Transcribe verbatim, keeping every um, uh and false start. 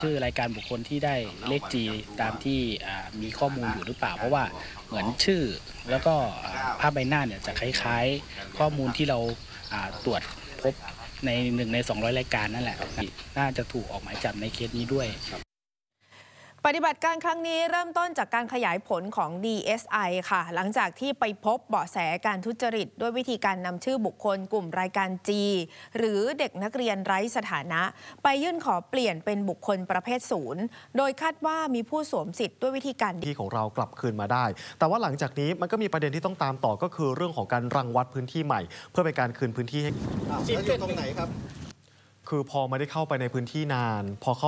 ชื่อรายการบุคคลที่ได้เลข G ตามที่มีข้อมูลอยู่หรือเปล่าเพราะว่าเหมือนชื่อแล้วก็ภาพใบหน้าเนี่ยจะคล้ายๆข้อมูลที่เราตรวจพบในหนึ่งในสองร้อยรายการนั่นแหละน่าจะถูกออกหมายจับในเคสนี้ด้วยปฏิบัติการครั้งนี้เริ่มต้นจากการขยายผลของ ดี เอส ไอ ค่ะหลังจากที่ไปพบเบาะแสการทุจริตด้วยวิธีการนำชื่อบุคคลกลุ่มรายการ G หรือเด็กนักเรียนไร้สถานะไปยื่นขอเปลี่ยนเป็นบุคคลประเภทศูนย์โดยคาดว่ามีผู้สวมสิทธิ์ด้วยวิธีการที่ของเรากลับคืนมาได้แต่ว่าหลังจากนี้มันก็มีประเด็นที่ต้องตามต่อก็คือเรื่องของการรังวัดพื้นที่ใหม่เพื่อเป็นการคืนพื้นที่ให้สิทธิ์อยู่ตรงไหนครับคือพอไม่ได้เข้าไปในพื้นที่นานพอเข้า